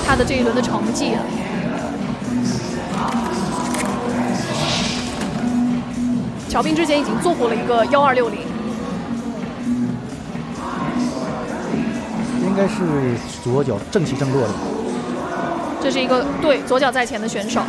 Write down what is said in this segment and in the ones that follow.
他的这一轮的成绩。乔彬之前已经做过了一个1260， 应该是左脚正起正落的。 这是一个对左脚在前的选手。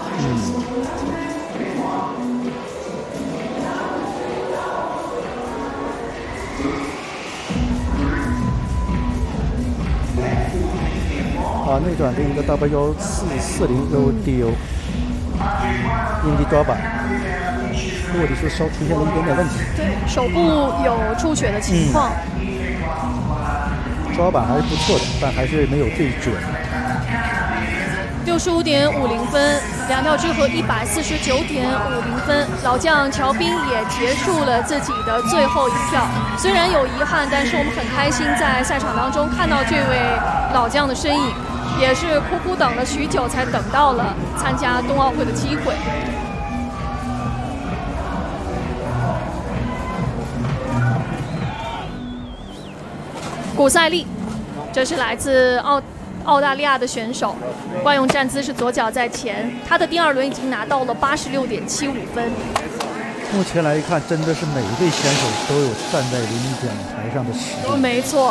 内转的一个 W1440ODO 硬地抓板，落地是稍出现了一点点问题。 对，手部有出血的情况。 抓板还是不错的，但还是没有最准。 65.50分，两跳之和149.50分。老将乔彬也结束了自己的最后一跳，虽然有遗憾，但是我们很开心在赛场当中看到这位老将的身影，也是苦苦等了许久才等到了参加冬奥会的机会。古塞利，这是来自澳大利亚的选手，惯用站姿是左脚在前，他的第二轮已经拿到了86.75分。 目前来看，真的是每一位选手都有站在领奖台上的实力。 没错。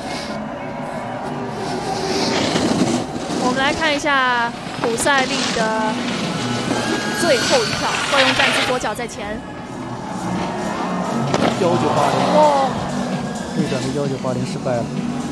我们来看一下古塞利的最后一跳，惯用站姿左脚在前。 1980。 哦。 内转的1980失败了。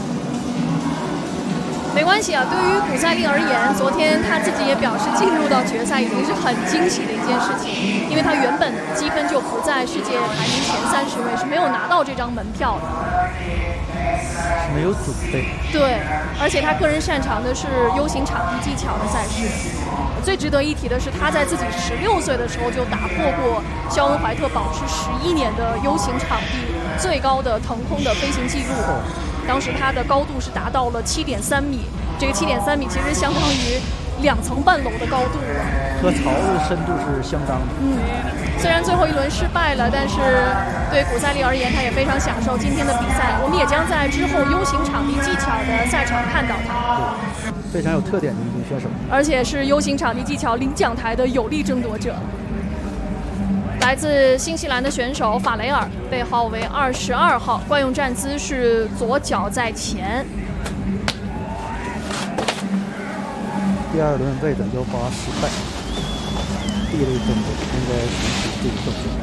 没关系啊，对于古塞利而言，昨天他自己也表示，进入到决赛已经是很惊喜的一件事情，因为他原本积分就不在世界排名前30位，是没有拿到这张门票的， 没有准备。 对，而且他个人擅长的是 U 型场地技巧的赛事。最值得一提的是，他在自己16岁的时候就打破过肖恩怀特保持11年的 U 型场地最高的腾空的飞行记录。当时它的高度是达到了7.3米，这个7.3米其实相当于2层半楼的高度了， 和槽的深度是相当的。 虽然最后一轮失败了，但是对古塞利而言，他也非常享受今天的比赛。我们也将在之后 U 型场地技巧的赛场看到他， 对，非常有特点的一名选手， 而且是 U 型场地技巧领奖台的有力争夺者。来自新西兰的选手法雷尔，背号为22号，惯用站姿是左脚在前。 第二轮外转180失败，第一类动作应该是这个动作。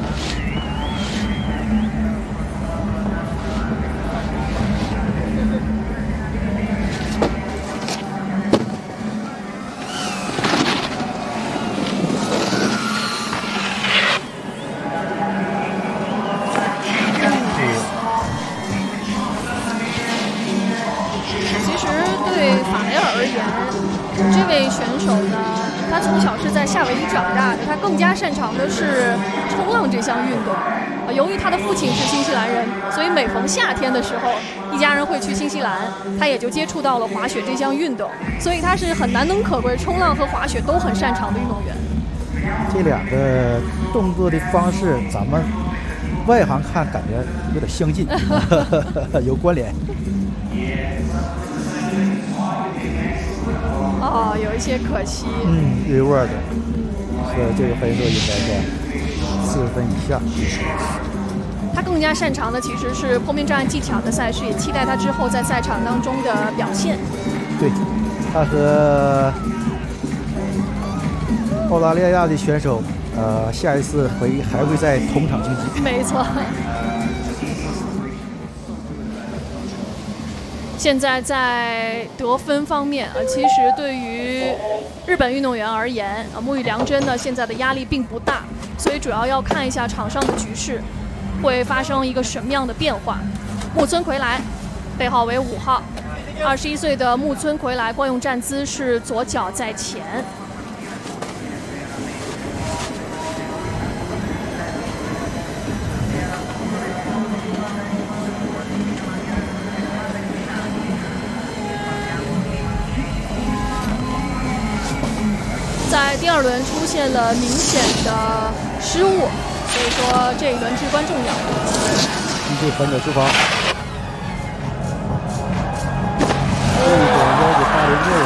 这位选手呢，他从小是在夏威夷长大的，他更加擅长的是冲浪这项运动。由于他的父亲是新西兰人，所以每逢夏天的时候，一家人会去新西兰，他也就接触到了滑雪这项运动，所以他是很难能可贵，冲浪和滑雪都很擅长的运动员。 这两个动作的方式，咱们外行看感觉有点相近，有关联。 有一些可惜。 reward， 所以这个分数应该在4分以下。 他更加擅长的其实是坡面障碍技巧的赛事，也期待他之后在赛场当中的表现。 对，他和澳大利亚的选手，下一次还会在同场竞技。 没错。现在在得分方面其实对于日本运动员而言木羽良真呢现在的压力并不大，所以主要要看一下场上的局势会发生一个什么样的变化。木村葵来，背号为5号，21岁的木村葵来，惯用站姿是左脚在前。在第二轮出现了明显的失误，所以说这一轮至关重要。 一队反者出发。这一种19806